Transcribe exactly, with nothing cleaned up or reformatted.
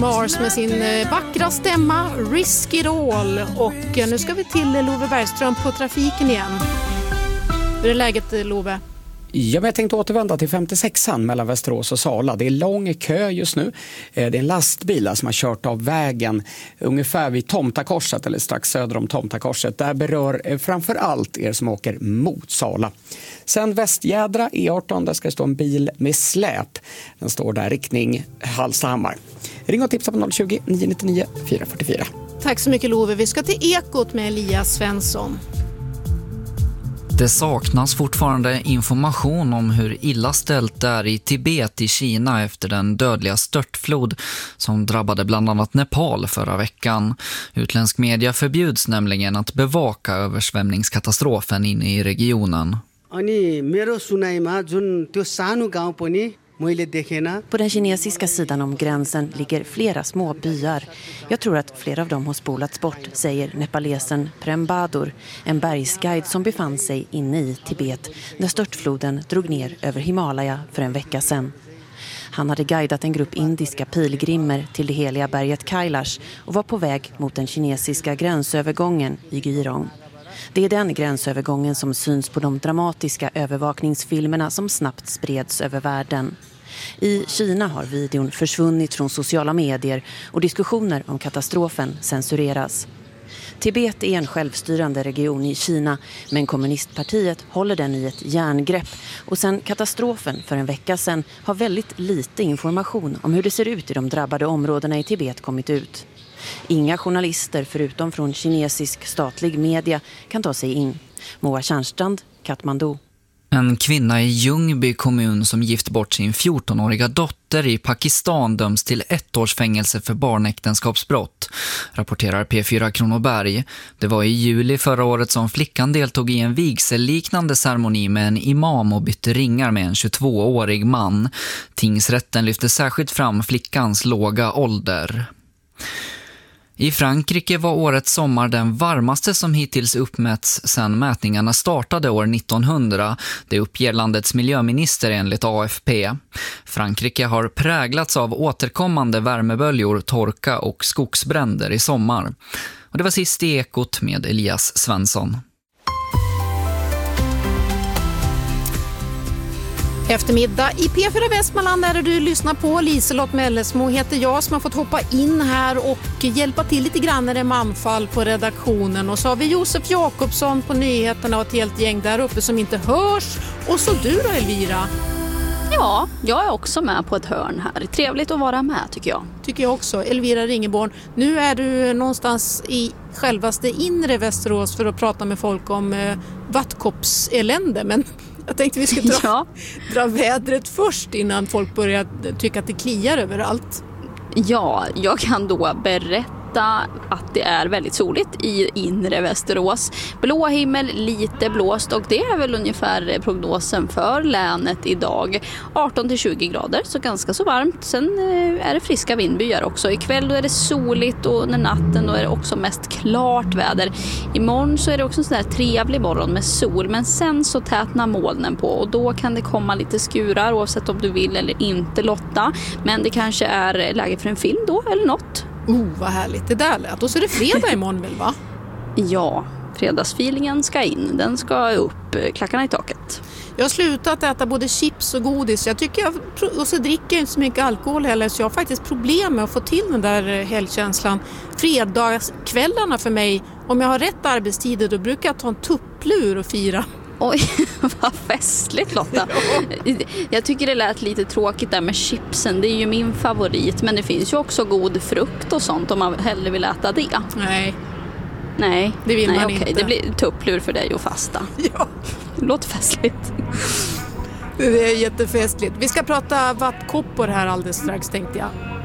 Mars med sin vackra stämma, Risk It All. Och nu ska vi till Love Bergström på trafiken igen. Hur är läget, Love? Ja, men jag tänkte återvända till femtiosexan mellan Västerås och Sala. Det är lång kö just nu. Det är en lastbil som har kört av vägen ungefär vid Tomtakorset eller strax söder om Tomtakorset. Det här berör framför allt er som åker mot Sala. Sen Västjädra E arton, där ska det stå en bil med släp. Den står där riktning Hallstahammar. Ring och tipsa på noll tjugo, nio nio nio, fyra fyra fyra. Tack så mycket, Love. Vi ska till Ekot med Elias Svensson. Det saknas fortfarande information om hur illa ställt det är i Tibet i Kina efter den dödliga störtflod som drabbade bland annat Nepal förra veckan. Utländsk media förbjuds nämligen att bevaka översvämningskatastrofen inne i regionen. På den kinesiska sidan om gränsen ligger flera små byar. Jag tror att flera av dem har spolats bort, säger nepalesen Prem Badur, en bergsguide som befann sig inne i Tibet när störtfloden drog ner över Himalaya för en vecka sedan. Han hade guidat en grupp indiska pilgrimer till det heliga berget Kailash och var på väg mot den kinesiska gränsövergången i Gyrong. Det är den gränsövergången som syns på de dramatiska övervakningsfilmerna som snabbt spreds över världen. I Kina har videon försvunnit från sociala medier och diskussioner om katastrofen censureras. Tibet är en självstyrande region i Kina, men kommunistpartiet håller den i ett järngrepp. Och sedan katastrofen för en vecka sedan har väldigt lite information om hur det ser ut i de drabbade områdena i Tibet kommit ut. Inga journalister förutom från kinesisk statlig media kan ta sig in. Moa Tjärnstrand, Kathmandu. En kvinna i Ljungby kommun som gift bort sin fjortonåriga dotter i Pakistan döms till ett års fängelse för barnäktenskapsbrott, rapporterar P fyra Kronoberg. Det var i juli förra året som flickan deltog i en vigselliknande ceremoni med en imam och bytte ringar med en tjugotvåårig man. Tingsrätten lyfte särskilt fram flickans låga ålder. I Frankrike var årets sommar den varmaste som hittills uppmätts sedan mätningarna startade år nittonhundra. Det uppger landets miljöminister enligt A F P. Frankrike har präglats av återkommande värmeböljor, torka och skogsbränder i sommar. Och det var sist i Ekot med Elias Svensson. Eftermiddag i P fyra Västmanland är det du lyssnar på. Liselott Mellesmo heter jag som har fått hoppa in här och hjälpa till lite grann när det är manfall på redaktionen. Och så har vi Josef Jakobsson på nyheterna och ett helt gäng där uppe som inte hörs. Och så du då, Elvira? Ja, jag är också med på ett hörn här. Trevligt att vara med, tycker jag. Tycker jag också. Elvira Ringeborn, nu är du någonstans i självaste inre Västerås för att prata med folk om eh, vattkoppselände, men jag tänkte vi skulle dra, ja. dra vädret först innan folk börjar tycka att det kliar överallt. Ja, jag kan då berätta att det är väldigt soligt i inre Västerås. Blå himmel, lite blåst, och det är väl ungefär prognosen för länet idag. arton till tjugo grader, så ganska så varmt. Sen är det friska vindbyar också. Ikväll då är det soligt, och när natten då är det också mest klart väder. Imorgon så är det också en sån där trevlig morgon med sol, men sen så tätnar molnen på, och då kan det komma lite skurar oavsett om du vill eller inte, Lotta. Men det kanske är läge för en film då eller något. Oh, vad härligt. Det där lät. Och så är det fredag imorgon väl, va? Ja, fredagsfeelingen ska in. Den ska upp, klackarna i taket. Jag har slutat äta både chips och godis. Jag tycker jag, och så dricker jag inte så mycket alkohol heller, så jag har faktiskt problem med att få till den där helgkänslan. Fredagskvällarna för mig, om jag har rätt arbetstider, då brukar jag ta en tupplur och fira. Oj, vad festligt, Lotta. Jag tycker det lät lite tråkigt där med chipsen. Det är ju min favorit. Men det finns ju också god frukt och sånt om man hellre vill äta det. Nej. Nej, det vill Nej, man okay. inte. Det blir tupplur för dig att fasta. Ja. Det låter festligt. Det är jättefestligt. Vi ska prata vattkoppor här alldeles strax, tänkte jag.